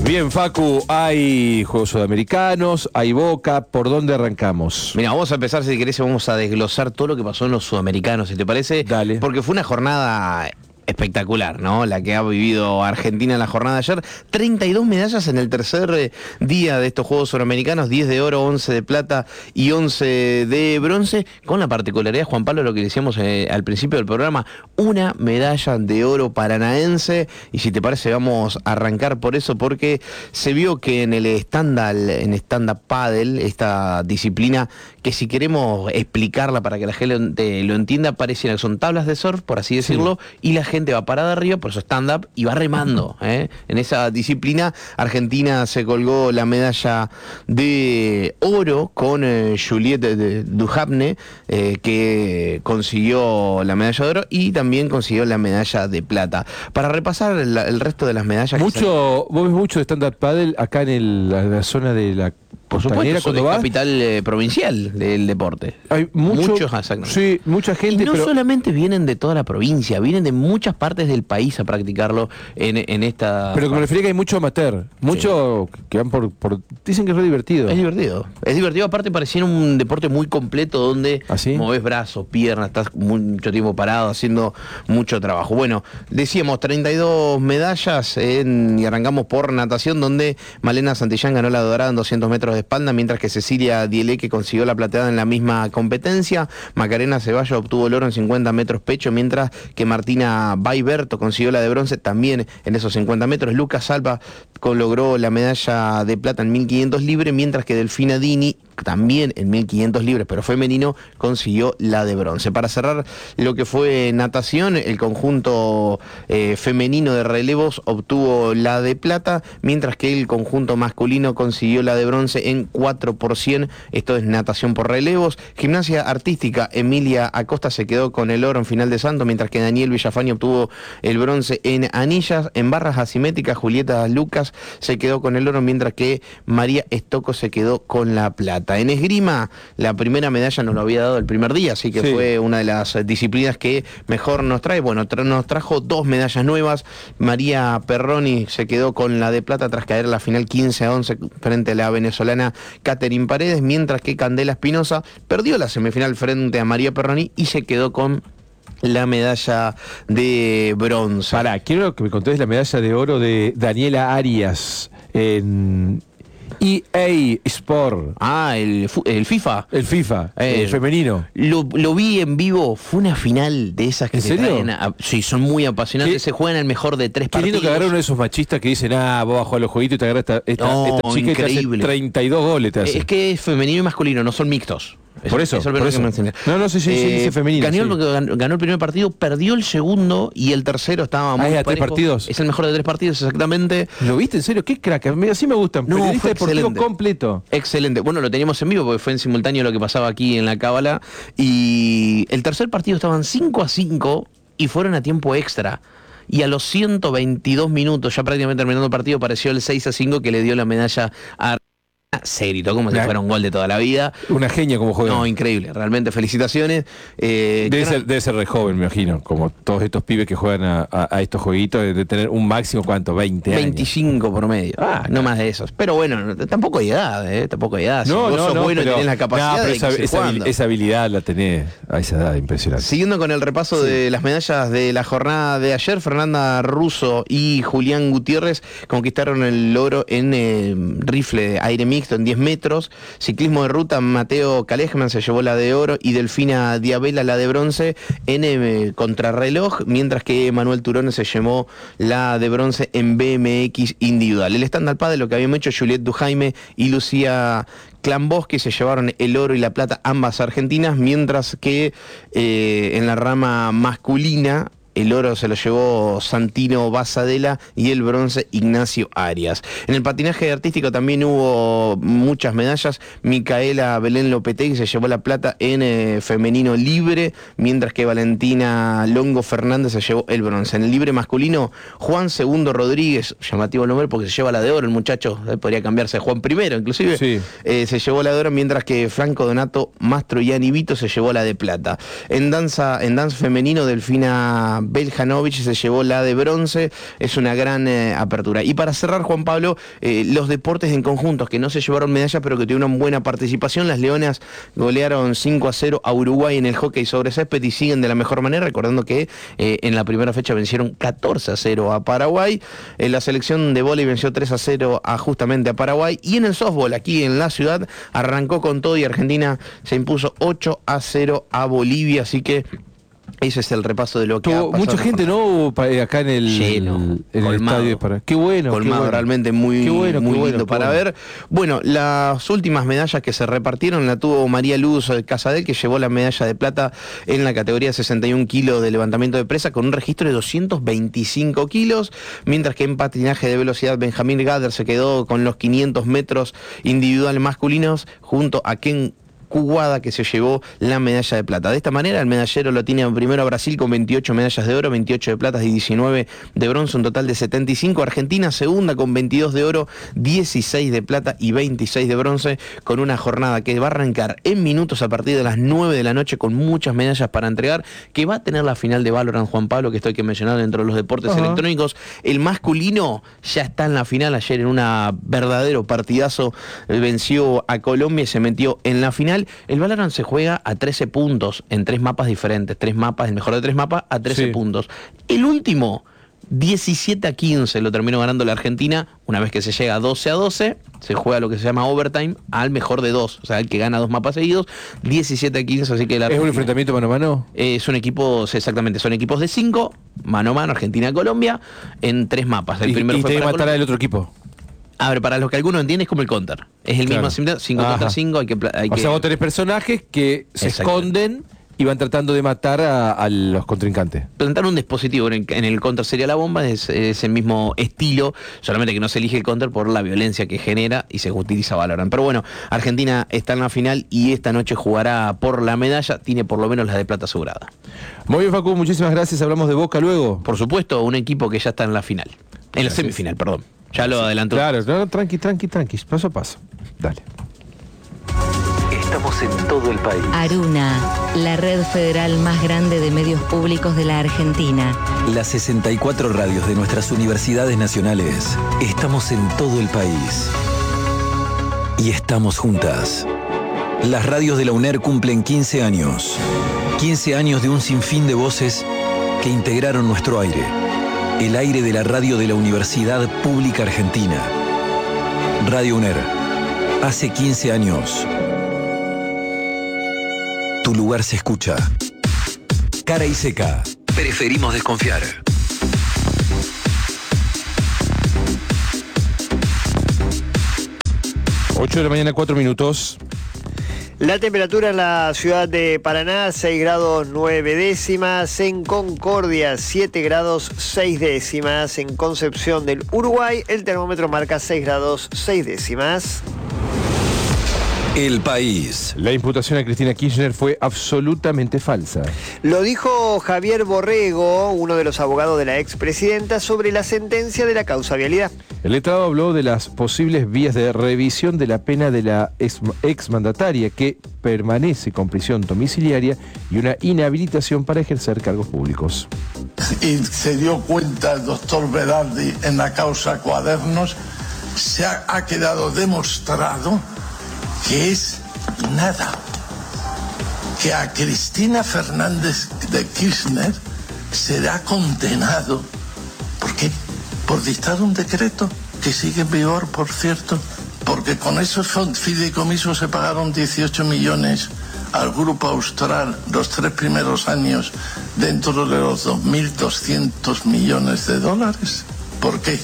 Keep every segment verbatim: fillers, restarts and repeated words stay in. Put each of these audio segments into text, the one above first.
Bien, Facu, hay Juegos Sudamericanos, hay Boca, ¿por dónde arrancamos? Mira, vamos a empezar, si querés, vamos a desglosar todo lo que pasó en los Sudamericanos, si te parece. Dale. Porque fue una jornada espectacular, ¿no? La que ha vivido Argentina en la jornada de ayer. treinta y dos medallas en el tercer eh, día de estos Juegos Suramericanos, diez de oro, once de plata y once de bronce, con la particularidad, Juan Pablo, lo que decíamos eh, al principio del programa, una medalla de oro paranaense. Y si te parece, vamos a arrancar por eso, porque se vio que en el stand-up, en stand-up paddle, esta disciplina que, si queremos explicarla para que la gente lo entienda, parecen que son tablas de surf, por así decirlo, sí. Y la gente gente va parada arriba, por eso stand-up, y va remando, ¿eh? En esa disciplina, Argentina se colgó la medalla de oro con eh, Juliette Duhavne, eh, que consiguió la medalla de oro y también consiguió la medalla de plata. Para repasar el, el resto de las medallas... Mucho, vos ves mucho de stand-up paddle acá en, el, en la zona de la... Por supuesto, cuando es capital eh, provincial del deporte. Hay mucho, muchos, sí, mucha gente. Y no pero... solamente vienen de toda la provincia, vienen de muchas partes del país a practicarlo en, en esta... Pero que me refiero que hay mucho amateur, mucho sí. que van por, por... Dicen que es re divertido. Es divertido, es divertido, aparte pareciera un deporte muy completo donde ¿Ah, sí? movés brazos, piernas, estás mucho tiempo parado haciendo mucho trabajo. Bueno, decíamos treinta y dos medallas en, y arrancamos por natación, donde Malena Santillán ganó la dorada en doscientos metros de espalda, mientras que Cecilia Dieleque consiguió la plateada en la misma competencia. Macarena Ceballos obtuvo el oro en cincuenta metros pecho, mientras que Martina Baiberto consiguió la de bronce también en esos cincuenta metros. Lucas Salva logró la medalla de plata en mil quinientos libre, mientras que Delfina Dini, también en mil quinientos libres, pero femenino, consiguió la de bronce. Para cerrar lo que fue natación, el conjunto eh, femenino de relevos obtuvo la de plata, mientras que el conjunto masculino consiguió la de bronce en cuatro por cien. Esto es natación por relevos. Gimnasia artística, Emilia Acosta se quedó con el oro en final de salto, mientras que Daniel Villafañe obtuvo el bronce en anillas. En barras asimétricas, Julieta Lucas se quedó con el oro, mientras que María Estocco se quedó con la plata. En esgrima, la primera medalla nos lo había dado el primer día, así que sí. Fue una de las disciplinas que mejor nos trae. Bueno, tra nos trajo dos medallas nuevas. María Perroni se quedó con la de plata tras caer en la final quince a once frente a la venezolana Catherine Paredes, mientras que Candela Espinosa perdió la semifinal frente a María Perroni y se quedó con la medalla de bronce. Pará, quiero que me contés la medalla de oro de Daniela Arias en E A Sport. Ah, el, el FIFA. El FIFA, eh, el femenino. Lo, lo vi en vivo, fue una final de esas que ¿En se serio? traen a, sí, son muy apasionantes, ¿Qué? Se juegan el mejor de tres Qué partidos. Qué lindo que agarrar uno de esos machistas que dicen, ah, vos vas a jugar a los jueguitos y te agarras esta, esta, no, esta chica increíble. Y te hace treinta y dos goles. Te hace. Es que es femenino y masculino, no son mixtos. Por eso, eso, por eso. Que no, no sé si eh, dice femenino. Ganó, sí. ganó, ganó el primer partido, perdió el segundo y el tercero estaba muy ah, parejo. ¿tres partidos? Es el mejor de tres partidos, exactamente. ¿Lo viste en serio? Qué crack, así me gustan. No, Periodista fue deportivo excelente. completo. Excelente. Bueno, lo teníamos en vivo porque fue en simultáneo lo que pasaba aquí en la Cábala. Y el tercer partido estaban cinco a cinco y fueron a tiempo extra. Y a los ciento veintidós minutos, ya prácticamente terminando el partido, apareció el seis a cinco que le dio la medalla a... Se gritó como si fuera un gol de toda la vida. Una genia como juega. No, increíble, realmente felicitaciones. Eh, debe, ser, debe ser re joven, me imagino, como todos estos pibes que juegan a, a, a estos jueguitos, de tener un máximo, ¿cuánto? veinte años. veinticinco por medio, ah, no más de esos. Pero bueno, tampoco hay edad, ¿eh? Tampoco hay edad. Si no, vos no, sos no, bueno pero, y tenés la capacidad no, pero de esa, esa, habil, esa habilidad la tenés a esa edad, impresionante. Siguiendo con el repaso sí. de las medallas de la jornada de ayer, Fernanda Russo y Julián Gutiérrez conquistaron el oro en eh, rifle de aire mixto en diez metros. Ciclismo de ruta, Mateo Kalejman se llevó la de oro y Delfina Diabela la de bronce en eh, contrarreloj, mientras que Manuel Turone se llevó la de bronce en B M X individual. El stand-up paddle, lo que habíamos hecho Juliette Dujaime y Lucía Clambosque se llevaron el oro y la plata, ambas argentinas, mientras que eh, en la rama masculina el oro se lo llevó Santino Basadela y el bronce Ignacio Arias. En el patinaje artístico también hubo muchas medallas. Micaela Belén Lopetegui se llevó la plata en eh, femenino libre, mientras que Valentina Longo Fernández se llevó el bronce. En el libre masculino, Juan Segundo Rodríguez, llamativo el nombre porque se lleva la de oro, el muchacho, eh, podría cambiarse a Juan Primero inclusive, sí. eh, se llevó la de oro, mientras que Franco Donato Mastroianni Vito se llevó la de plata. En danza, en danza femenino, Delfina Beljanovic se llevó la de bronce, es una gran eh, apertura. Y para cerrar, Juan Pablo, eh, los deportes en conjuntos que no se llevaron medallas pero que tuvieron buena participación. Las Leonas golearon cinco a cero a Uruguay en el hockey sobre césped y siguen de la mejor manera, recordando que eh, en la primera fecha vencieron catorce a cero a Paraguay. Eh, la selección de vóley venció tres a cero a, justamente a Paraguay. Y en el softball, aquí en la ciudad, arrancó con todo y Argentina se impuso ocho a cero a Bolivia, así que ese es el repaso de lo que Tuvo ha pasado. mucha gente, ¿no? Pa- acá en el, Lleno, en el estadio de Paraná. Qué bueno. Colmado, qué bueno. realmente muy, Qué bueno, muy qué bueno, lindo qué para bueno. ver. Bueno, las últimas medallas que se repartieron la tuvo María Luz Casadel, que llevó la medalla de plata en la categoría de sesenta y un kilos de levantamiento de presa con un registro de doscientos veinticinco kilos, mientras que en patinaje de velocidad Benjamín Gader se quedó con los quinientos metros individual masculinos junto a Ken Cuguada, que se llevó la medalla de plata. De esta manera el medallero lo tiene primero a Brasil con veintiocho medallas de oro, veintiocho de plata y diecinueve de bronce, un total de setenta y cinco. Argentina segunda con veintidós de oro, dieciséis de plata y veintiséis de bronce, con una jornada que va a arrancar en minutos a partir de las nueve de la noche con muchas medallas para entregar, que va a tener la final de Valorant, Juan Pablo, que esto hay que mencionar dentro de los deportes Ajá. electrónicos. El masculino ya está en la final, ayer en un verdadero partidazo eh, venció a Colombia y se metió en la final. El Valorant se juega a trece puntos en tres mapas diferentes, tres mapas, el mejor de tres mapas a trece Sí. puntos. El último, diecisiete a quince, lo terminó ganando la Argentina. Una vez que se llega a doce a doce, se juega lo que se llama overtime al mejor de dos, o sea, el que gana dos mapas seguidos, diecisiete a quince, así que la ¿Es un Argentina- enfrentamiento mano a mano? eh, son equipos, exactamente, son equipos de cinco, mano a mano, Argentina-Colombia, en tres mapas. El y primero y fue tiene que para matar Colombia. al otro equipo. A ver, para los que alguno entiende, es como el counter. Es el Claro. mismo cinco Ajá. contra cinco, hay que... pla- Hay O que... sea, vos tenés personajes que se Exacto. esconden y van tratando de matar a, a los contrincantes. presentar un dispositivo, en el, en el counter sería la bomba, es, es el mismo estilo, solamente que no se elige el counter por la violencia que genera y se utiliza Valorant. Pero bueno, Argentina está en la final y esta noche jugará por la medalla, tiene por lo menos la de plata asegurada. Muy bien, Facu, muchísimas gracias. Hablamos de Boca luego. Por supuesto, un equipo que ya está en la final, en la Gracias. semifinal, perdón. Ya lo adelantó. Claro, no, tranqui, tranqui, tranqui, paso a paso. Dale. Estamos en todo el país. Aruna, la red federal más grande de medios públicos de la Argentina. Las sesenta y cuatro radios de nuestras universidades nacionales. Estamos en todo el país. Y estamos juntas. Las radios de la UNER cumplen quince años. quince años de un sinfín de voces que integraron nuestro aire. El aire de la radio de la Universidad Pública Argentina. Radio UNER. Hace quince años. Tu lugar se escucha. Cara y seca. Preferimos desconfiar. ocho de la mañana, cuatro minutos. La temperatura en la ciudad de Paraná, seis grados nueve décimas. En Concordia, siete grados seis décimas. En Concepción del Uruguay, el termómetro marca seis grados seis décimas. El país. La imputación a Cristina Kirchner fue absolutamente falsa. Lo dijo Javier Borrego, uno de los abogados de la expresidenta, sobre la sentencia de la causa vialidad. El letrado habló de las posibles vías de revisión de la pena de la ex- exmandataria, que permanece con prisión domiciliaria y una inhabilitación para ejercer cargos públicos. Y se dio cuenta el doctor Berardi en la causa Cuadernos, se ha, ha quedado demostrado que es nada, que a Cristina Fernández de Kirchner será condenado, ¿por qué? Por dictar un decreto que sigue en vigor, por cierto, porque con esos fideicomisos se pagaron dieciocho millones al Grupo Austral los tres primeros años dentro de los dos mil doscientos millones de dólares. ¿Por qué?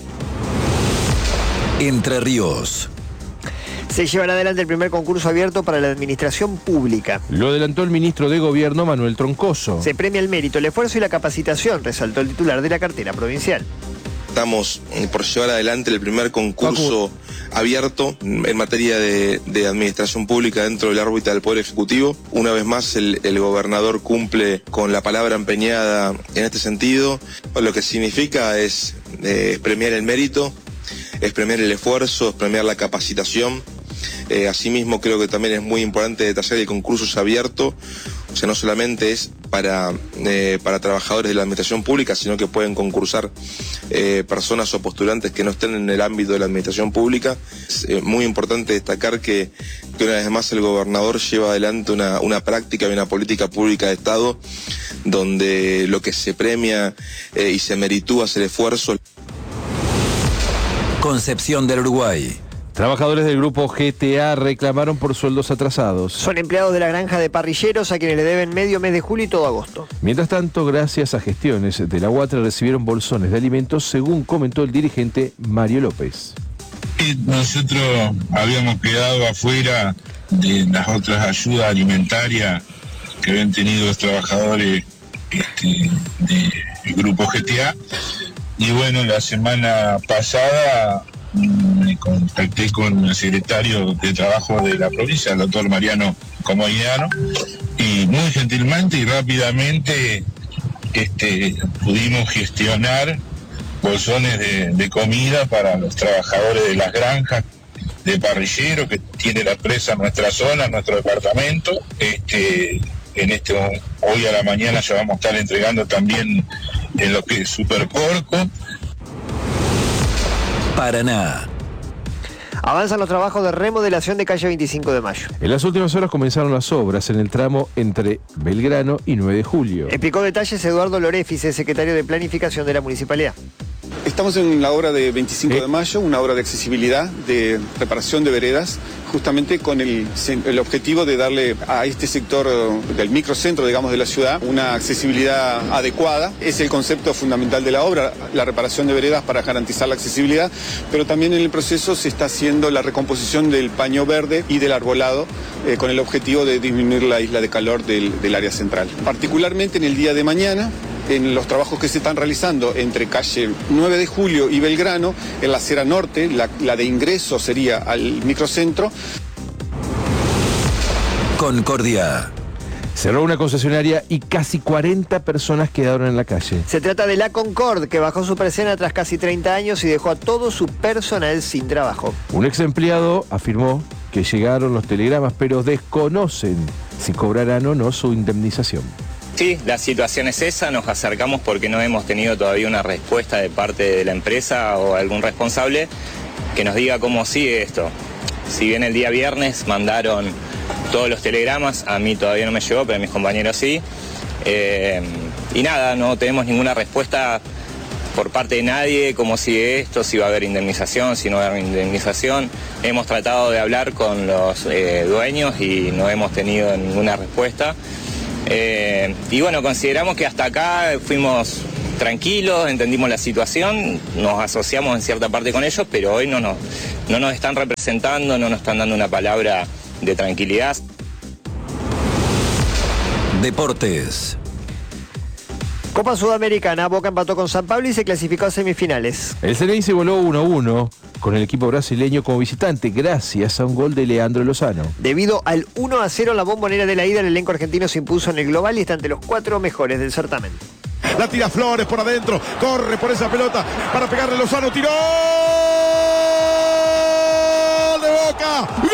Entre Ríos. Se llevará adelante el primer concurso abierto para la administración pública. Lo adelantó el ministro de Gobierno, Manuel Troncoso. Se premia el mérito, el esfuerzo y la capacitación, resaltó el titular de la cartera provincial. Estamos por llevar adelante el primer concurso abierto en materia de, de administración pública dentro de la órbita del Poder Ejecutivo. Una vez más el, el gobernador cumple con la palabra empeñada en este sentido. Lo que significa es, eh, es premiar el mérito, es premiar el esfuerzo, es premiar la capacitación. Eh, asimismo creo que también es muy importante detallar que el concurso es abierto, o sea, no solamente es para, eh, para trabajadores de la administración pública, sino que pueden concursar eh, personas o postulantes que no estén en el ámbito de la administración pública. Es eh, muy importante destacar que, que una vez más el gobernador lleva adelante una, una práctica y una política pública de Estado donde lo que se premia eh, y se meritúa es el esfuerzo. Concepción del Uruguay. Trabajadores del grupo G T A reclamaron por sueldos atrasados. Son empleados de la granja de parrilleros a quienes le deben medio mes de julio y todo agosto. Mientras tanto, gracias a gestiones de la UATRE recibieron bolsones de alimentos, según comentó el dirigente Mario López. Nosotros habíamos quedado afuera de las otras ayudas alimentarias que habían tenido los trabajadores este, del grupo G T A. Y bueno, la semana pasada me contacté con el secretario de Trabajo de la provincia, el doctor Mariano Comoiano, y muy gentilmente y rápidamente este, pudimos gestionar bolsones de, de comida para los trabajadores de las granjas de parrillero que tiene la empresa en nuestra zona, en nuestro departamento. Este, en este hoy a la mañana ya vamos a estar entregando también en lo que es Superporco. Paraná. Avanzan los trabajos de remodelación de calle veinticinco de mayo. En las últimas horas comenzaron las obras en el tramo entre Belgrano y nueve de julio. Explicó detalles Eduardo Lorefice, secretario de Planificación de la Municipalidad. Estamos en la obra de veinticinco ¿Eh? de mayo, una obra de accesibilidad, de reparación de veredas, justamente con el, el objetivo de darle a este sector del microcentro, digamos, de la ciudad, una accesibilidad adecuada. Es el concepto fundamental de la obra, la reparación de veredas para garantizar la accesibilidad, pero también en el proceso se está haciendo la recomposición del paño verde y del arbolado, eh, con el objetivo de disminuir la isla de calor del, del área central. Particularmente en el día de mañana, en los trabajos que se están realizando entre calle nueve de julio y Belgrano, en la acera norte, la, la de ingreso sería al microcentro. Concordia. Cerró una concesionaria y casi cuarenta personas quedaron en la calle. Se trata de La Concord, que bajó su persiana tras casi treinta años y dejó a todo su personal sin trabajo. Un ex empleado afirmó que llegaron los telegramas, pero desconocen si cobrarán o no su indemnización. Sí, la situación es esa, nos acercamos porque no hemos tenido todavía una respuesta de parte de la empresa o algún responsable que nos diga cómo sigue esto. Si bien el día viernes mandaron todos los telegramas, a mí todavía no me llegó, pero a mis compañeros sí. Eh, y nada, no tenemos ninguna respuesta por parte de nadie, cómo sigue esto, si va a haber indemnización, si no va a haber indemnización. Hemos tratado de hablar con los eh, dueños y no hemos tenido ninguna respuesta. Eh, y bueno, consideramos que hasta acá fuimos tranquilos, entendimos la situación, nos asociamos en cierta parte con ellos, pero hoy no nos, no nos están representando, no nos están dando una palabra de tranquilidad. Deportes. Copa Sudamericana, Boca empató con San Pablo y se clasificó a semifinales. El C N I se voló uno a uno con el equipo brasileño como visitante gracias a un gol de Leandro Lozano. Debido al uno a cero en la bombonera de la ida, el elenco argentino se impuso en el global y está entre los cuatro mejores del certamen. La tira Flores por adentro, corre por esa pelota para pegarle Lozano, tiró de Boca, ¡gol!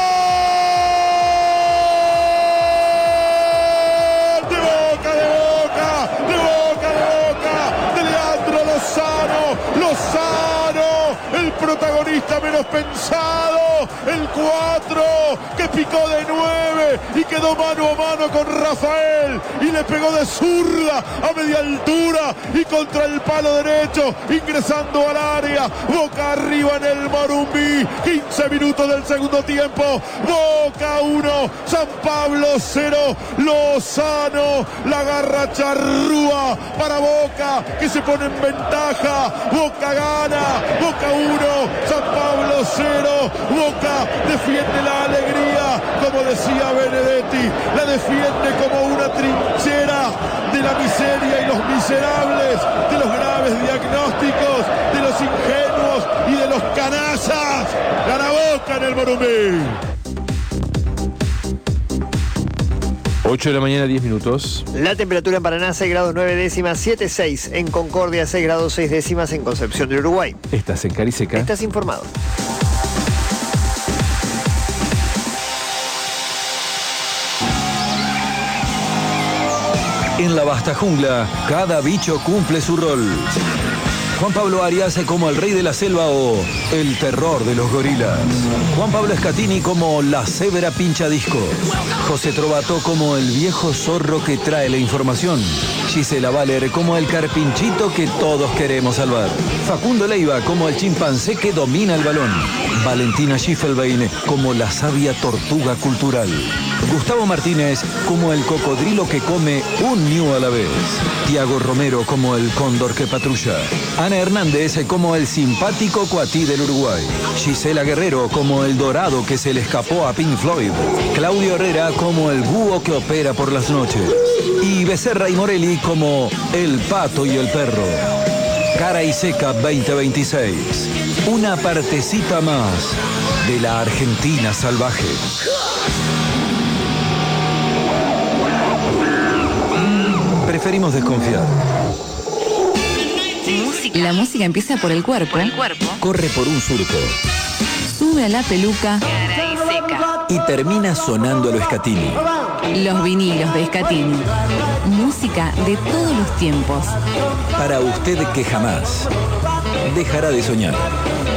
De Boca, de Boca, de Boca, de Boca, de Leandro Lozano, Lozano, el protagonista menos pensado, el cuatro que picó de nueve y quedó mano a mano con Rafael y le pegó de zurda a media altura y contra el palo derecho, ingresando al área. Boca arriba en el Morumbí, quince minutos del segundo tiempo. Boca uno, San Pablo cero. Lozano la agarra charrúa para Boca, que se pone en ventaja. Boca gana, Boca uno, San Pablo cero. Boca defiende la alegría, como decía Benedetti, la defiende como una trinchera de la miseria y los miserables, de los graves diagnósticos, de los ingenuos y de los canallas. Gana Boca en el Morumbí. ocho de la mañana, diez minutos. La temperatura en Paraná, seis grados nueve décimas, siete seis. En Concordia, seis grados seis décimas. En Concepción del Uruguay. Estás en Cariseca. Estás informado. En la vasta jungla, cada bicho cumple su rol. Juan Pablo Arias como el rey de la selva o el terror de los gorilas. Juan Pablo Scatini como la cebra pinchadisco. José Trovato como el viejo zorro que trae la información. Gisela Valer como el carpinchito que todos queremos salvar. Facundo Leiva como el chimpancé que domina el balón. Valentina Schiffelbein como la sabia tortuga cultural. Gustavo Martínez como el cocodrilo que come un ñu a la vez. Tiago Romero como el cóndor que patrulla. Ana Hernández como el simpático cuatí del Uruguay. Gisela Guerrero como el dorado que se le escapó a Pink Floyd. Claudio Herrera como el búho que opera por las noches. Y Becerra y Morelli como el pato y el perro. Cara y Seca veinte veintiséis. Una partecita más de la Argentina salvaje. Preferimos desconfiar. La música empieza por el cuerpo. El cuerpo. Corre por un surco. Sube a la peluca. Cara y Seca. Y termina sonando a lo Scatini. Los vinilos de Scatini. Música de todos los tiempos. Para usted que jamás dejará de soñar.